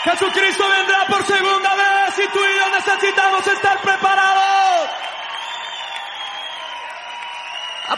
Jesucristo vendrá por segunda vez y tú y yo necesitamos estar preparados.